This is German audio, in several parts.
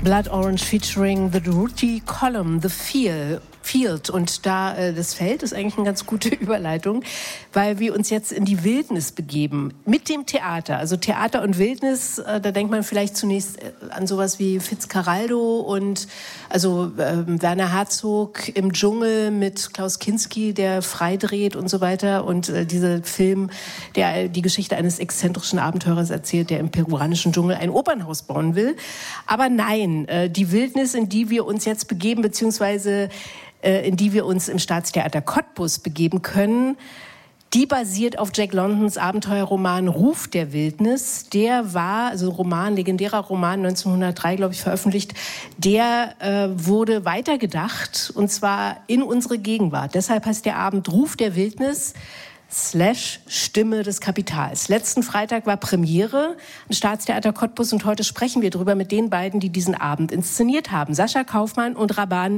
Blood Orange featuring The Ruti Column, The Field. Und da das Feld ist eigentlich eine ganz gute Überleitung, weil wir uns jetzt in die Wildnis begeben mit dem Theater. Also Theater und Wildnis, da denkt man vielleicht zunächst an sowas wie Fitzcarraldo und also Werner Herzog im Dschungel mit Klaus Kinski, der freidreht und so weiter. Und dieser Film, der die Geschichte eines exzentrischen Abenteurers erzählt, der im peruanischen Dschungel ein Opernhaus bauen will. Aber nein, die Wildnis, in die wir uns jetzt begeben, beziehungsweise in die wir uns im Staatstheater Cottbus begeben können, die basiert auf Jack Londons Abenteuerroman Ruf der Wildnis. Der war, also legendärer Roman, 1903, glaube ich, veröffentlicht. Der wurde weitergedacht, und zwar in unsere Gegenwart. Deshalb heißt der Abend Ruf der Wildnis / Stimme des Kapitals. Letzten Freitag war Premiere im Staatstheater Cottbus und heute sprechen wir drüber mit den beiden, die diesen Abend inszeniert haben. Saskia Kaufmann und Raban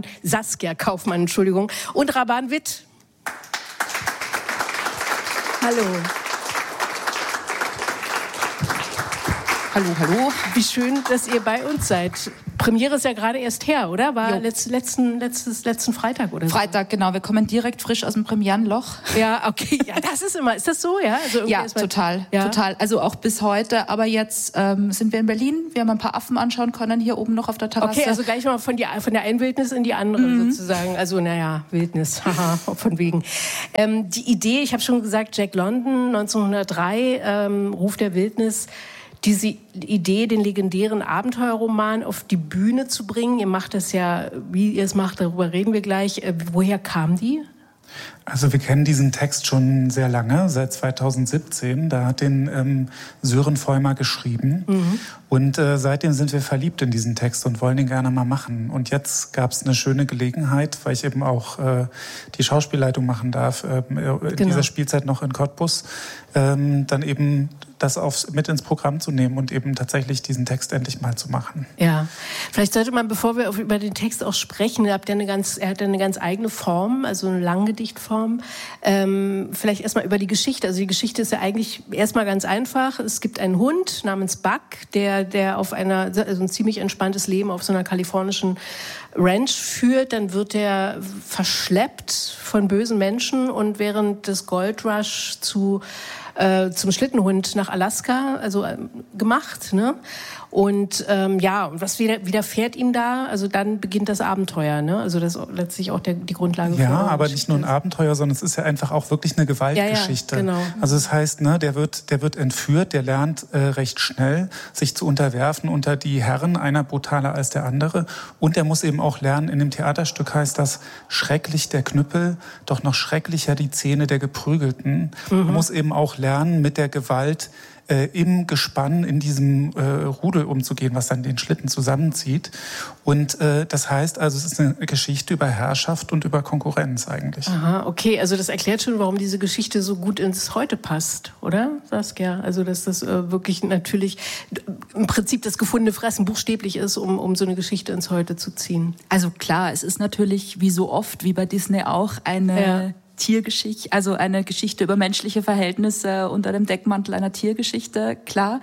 Witt. Hallo. Hallo. Wie schön, dass ihr bei uns seid. Premiere ist ja gerade erst her, oder? War letzten Freitag oder so? Freitag, genau. Wir kommen direkt frisch aus dem Premierenloch. Ja, okay. Ja, das ist immer. Ist das so, ja? Also ja, total. Also auch bis heute. Aber jetzt sind wir in Berlin. Wir haben ein paar Affen anschauen können, hier oben noch auf der Terrasse. Okay, also gleich mal von der einen Wildnis in die andere sozusagen. Also, Wildnis. Haha, von wegen. Die Idee, ich habe schon gesagt, Jack London, 1903, Ruf der Wildnis. Diese Idee, den legendären Abenteuerroman auf die Bühne zu bringen, ihr macht das ja, wie ihr es macht, darüber reden wir gleich. Woher kam die? Also wir kennen diesen Text schon sehr lange, seit 2017. Da hat den Sören Vollmer geschrieben. Und seitdem sind wir verliebt in diesen Text und wollen ihn gerne mal machen. Und jetzt gab es eine schöne Gelegenheit, weil ich eben auch die Schauspielleitung machen darf, in dieser Spielzeit noch in Cottbus, dann eben das mit ins Programm zu nehmen und eben tatsächlich diesen Text endlich mal zu machen. Ja, vielleicht sollte man, bevor wir über den Text auch sprechen, er hat ja eine ganz eigene Form, also eine Langgedichtform. Vielleicht erstmal über die Geschichte. Also die Geschichte ist ja eigentlich erstmal ganz einfach. Es gibt einen Hund namens Buck, der auf ein ziemlich entspanntes Leben auf so einer kalifornischen Ranch führt. Dann wird er verschleppt von bösen Menschen und während des Goldrush zum Schlittenhund nach Alaska, gemacht, ne? Und was widerfährt ihm da? Also dann beginnt das Abenteuer, ne? Also das ist letztlich auch die Grundlage. Ja, aber nicht nur ein Abenteuer, sondern es ist ja einfach auch wirklich eine Gewaltgeschichte. Ja, genau. Also das heißt, ne, der wird entführt, der lernt recht schnell, sich zu unterwerfen unter die Herren, einer brutaler als der andere. Und er muss eben auch lernen, in dem Theaterstück heißt das, schrecklich der Knüppel, doch noch schrecklicher die Zähne der Geprügelten. Man muss eben auch lernen, mit der Gewalt im Gespann, in diesem Rudel umzugehen, was dann den Schlitten zusammenzieht. Und das heißt also, es ist eine Geschichte über Herrschaft und über Konkurrenz eigentlich. Aha, okay. Also das erklärt schon, warum diese Geschichte so gut ins Heute passt, oder, Saskia? Also dass das wirklich natürlich im Prinzip das gefundene Fressen buchstäblich ist, um so eine Geschichte ins Heute zu ziehen. Also klar, es ist natürlich wie so oft, wie bei Disney auch, eine Tiergeschichte, also eine Geschichte über menschliche Verhältnisse unter dem Deckmantel einer Tiergeschichte, klar.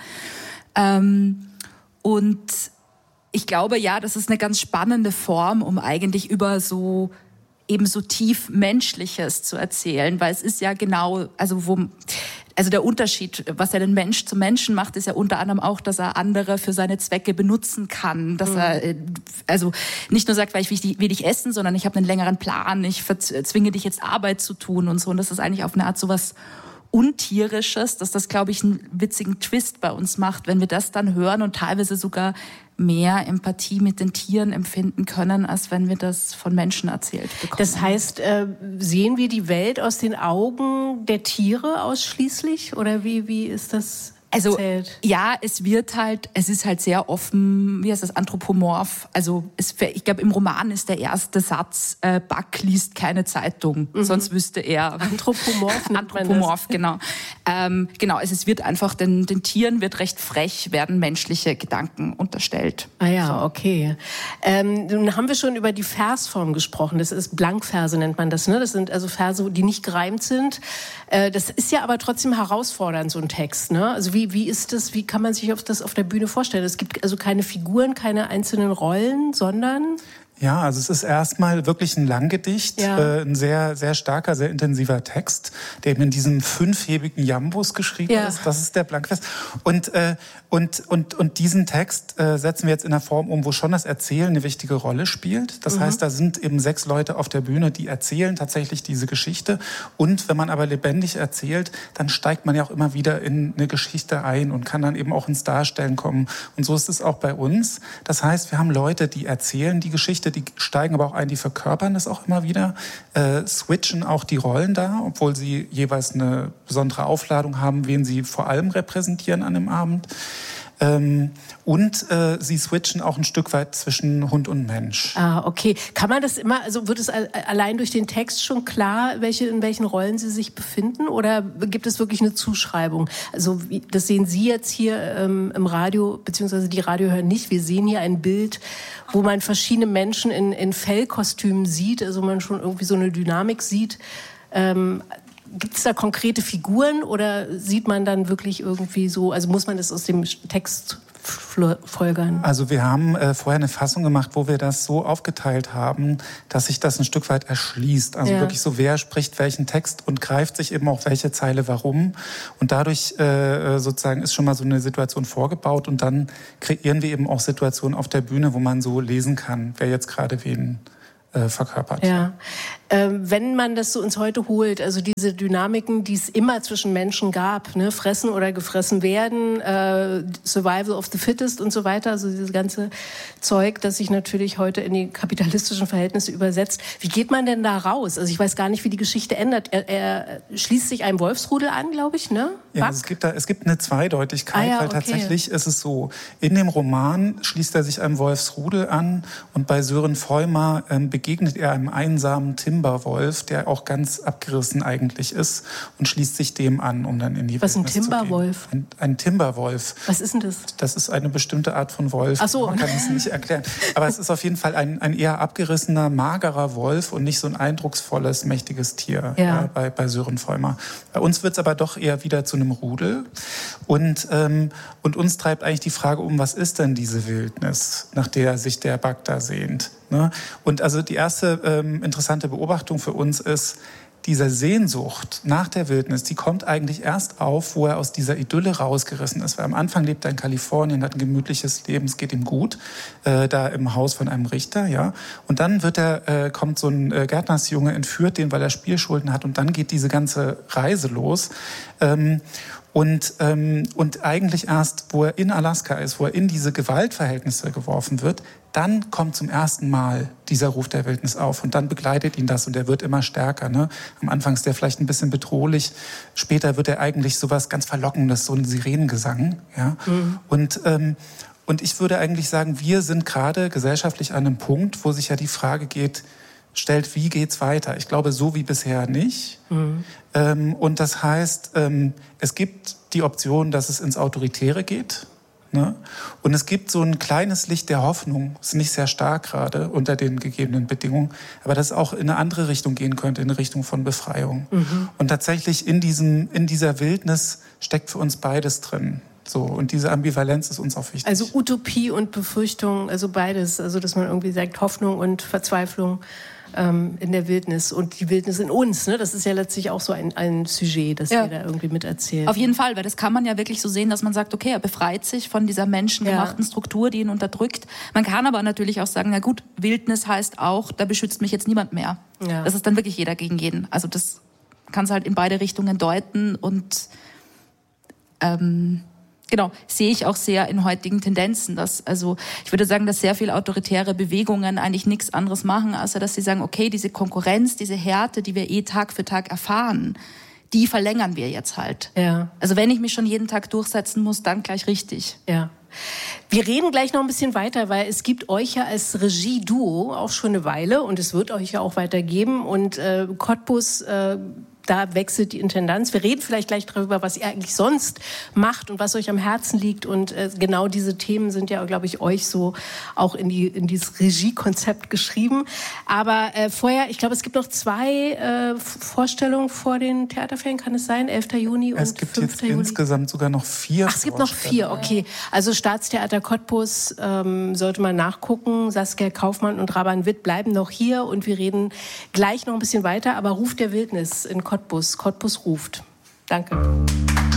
Und ich glaube, ja, das ist eine ganz spannende Form, um eigentlich über so tief Menschliches zu erzählen, weil es ist ja genau, also der Unterschied, was ja den Mensch zum Menschen macht, ist ja unter anderem auch, dass er andere für seine Zwecke benutzen kann. Dass er nicht nur sagt, weil ich will dich essen, sondern ich habe einen längeren Plan, ich zwinge dich jetzt Arbeit zu tun und so. Und das ist eigentlich auf eine Art sowas Untierisches, dass das, glaube ich, einen witzigen Twist bei uns macht, wenn wir das dann hören und teilweise sogar mehr Empathie mit den Tieren empfinden können, als wenn wir das von Menschen erzählt bekommen. Das heißt, sehen wir die Welt aus den Augen der Tiere ausschließlich? Oder wie ist das erzählt? Ja, es ist halt sehr offen, anthropomorph. Also ich glaube, im Roman ist der erste Satz, Buck liest keine Zeitung, sonst wüsste er. Anthropomorph, genau. Genau, es wird einfach, den Tieren wird recht frech, werden menschliche Gedanken unterstellt. Ah ja, okay. Nun haben wir schon über die Versform gesprochen. Das ist Blankverse, nennt man das, ne? Das sind also Verse, die nicht gereimt sind. Das ist ja aber trotzdem herausfordernd, so ein Text, ne? Also wie wie ist das, wie kann man sich das auf der Bühne vorstellen? Es gibt also keine Figuren, keine einzelnen Rollen, sondern... Ja, also es ist erstmal wirklich ein Langgedicht, ein sehr, sehr starker, sehr intensiver Text, der eben in diesem 5-hebigen Jambus geschrieben ist. Das ist der Blankvers. Und diesen Text setzen wir jetzt in einer Form um, wo schon das Erzählen eine wichtige Rolle spielt. Das heißt, da sind eben 6 Leute auf der Bühne, die erzählen tatsächlich diese Geschichte. Und wenn man aber lebendig erzählt, dann steigt man ja auch immer wieder in eine Geschichte ein und kann dann eben auch ins Darstellen kommen. Und so ist es auch bei uns. Das heißt, wir haben Leute, die erzählen die Geschichte, die steigen aber auch ein, die verkörpern das auch immer wieder, switchen auch die Rollen da, obwohl sie jeweils eine besondere Aufladung haben, wen sie vor allem repräsentieren an dem Abend. Und sie switchen auch ein Stück weit zwischen Hund und Mensch. Ah, okay. Kann man das immer, also wird es allein durch den Text schon klar, in welchen Rollen Sie sich befinden? Oder gibt es wirklich eine Zuschreibung? Also das sehen Sie jetzt hier im Radio, beziehungsweise die Radiohörer nicht. Wir sehen hier ein Bild, wo man verschiedene Menschen in Fellkostümen sieht, also man schon irgendwie so eine Dynamik sieht. Gibt es da konkrete Figuren oder sieht man dann wirklich irgendwie so, also muss man das aus dem Text folgern? Also wir haben vorher eine Fassung gemacht, wo wir das so aufgeteilt haben, dass sich das ein Stück weit erschließt. Also wirklich so, wer spricht welchen Text und greift sich eben auch welche Zeile warum. Und dadurch sozusagen ist schon mal so eine Situation vorgebaut und dann kreieren wir eben auch Situationen auf der Bühne, wo man so lesen kann, wer jetzt gerade wen verkörpert. Ja. Wenn man das so ins Heute holt, also diese Dynamiken, die es immer zwischen Menschen gab, ne, fressen oder gefressen werden, Survival of the Fittest und so weiter, also dieses ganze Zeug, das sich natürlich heute in die kapitalistischen Verhältnisse übersetzt. Wie geht man denn da raus? Also ich weiß gar nicht, wie die Geschichte ändert. Er schließt sich einem Wolfsrudel an, glaube ich, ne? Ja, also es gibt eine Zweideutigkeit, weil tatsächlich ist es so, in dem Roman schließt er sich einem Wolfsrudel an und bei Sören Feumer begegnet er einem einsamen Timberwolf, der auch ganz abgerissen eigentlich ist und schließt sich dem an, um dann in die Wildnis zu gehen. Was ist ein Timberwolf? Ein Timberwolf. Was ist denn das? Das ist eine bestimmte Art von Wolf. Ach so. Man kann es nicht erklären. Aber es ist auf jeden Fall ein eher abgerissener, magerer Wolf und nicht so ein eindrucksvolles, mächtiges Tier bei Sören Feumer. Bei uns wird es aber doch eher wieder zu einem Rudel. Und uns treibt eigentlich die Frage um, was ist denn diese Wildnis, nach der sich der Bagda sehnt? Ne? Und also die erste interessante Beobachtung für uns ist, diese Sehnsucht nach der Wildnis, die kommt eigentlich erst auf, wo er aus dieser Idylle rausgerissen ist. Weil am Anfang lebt er in Kalifornien, hat ein gemütliches Leben, es geht ihm gut, da im Haus von einem Richter, ja. Und dann kommt so ein Gärtnersjunge, entführt den, weil er Spielschulden hat, und dann geht diese ganze Reise los. Und eigentlich erst, wo er in Alaska ist, wo er in diese Gewaltverhältnisse geworfen wird, dann kommt zum ersten Mal dieser Ruf der Wildnis auf und dann begleitet ihn das und er wird immer stärker. Ne? Am Anfang ist der vielleicht ein bisschen bedrohlich, später wird er eigentlich sowas ganz Verlockendes, so ein Sirenengesang. Ja? Mhm. Und ich würde eigentlich sagen, wir sind gerade gesellschaftlich an einem Punkt, wo sich ja die Frage stellt, wie geht's weiter? Ich glaube, so wie bisher nicht. Mhm. Und das heißt, es gibt die Option, dass es ins Autoritäre geht. Ne? Und es gibt so ein kleines Licht der Hoffnung, ist nicht sehr stark gerade unter den gegebenen Bedingungen, aber dass es auch in eine andere Richtung gehen könnte, in eine Richtung von Befreiung. Mhm. Und tatsächlich in dieser Wildnis steckt für uns beides drin. So, und diese Ambivalenz ist uns auch wichtig. Also Utopie und Befürchtung, also beides. Also dass man irgendwie sagt, Hoffnung und Verzweiflung in der Wildnis und die Wildnis in uns. Ne? Das ist ja letztlich auch so ein Sujet, das wir da irgendwie miterzählen. Auf jeden Fall, weil das kann man ja wirklich so sehen, dass man sagt, okay, er befreit sich von dieser menschengemachten Struktur, die ihn unterdrückt. Man kann aber natürlich auch sagen, na gut, Wildnis heißt auch, da beschützt mich jetzt niemand mehr. Ja. Das ist dann wirklich jeder gegen jeden. Also das kann es halt in beide Richtungen deuten und genau, sehe ich auch sehr in heutigen Tendenzen, ich würde sagen, dass sehr viele autoritäre Bewegungen eigentlich nichts anderes machen, außer dass sie sagen, okay, diese Konkurrenz, diese Härte, die wir Tag für Tag erfahren, die verlängern wir jetzt halt. Ja. Also wenn ich mich schon jeden Tag durchsetzen muss, dann gleich richtig. Ja. Wir reden gleich noch ein bisschen weiter, weil es gibt euch ja als Regie-Duo auch schon eine Weile und es wird euch ja auch weitergeben und Cottbus da wechselt die Intendanz. Wir reden vielleicht gleich darüber, was ihr eigentlich sonst macht und was euch am Herzen liegt. Und genau diese Themen sind ja, glaube ich, euch so auch in dieses Regiekonzept geschrieben. Aber vorher, ich glaube, es gibt noch 2 Vorstellungen vor den Theaterferien, kann es sein? 11. Juni und 5. Juli? Es gibt jetzt insgesamt sogar noch 4. Ach, es gibt noch 4, okay. Also Staatstheater Cottbus, sollte man nachgucken. Saskia Kaufmann und Raban Witt bleiben noch hier und wir reden gleich noch ein bisschen weiter. Aber Ruf der Wildnis in Cottbus. Cottbus ruft. Danke.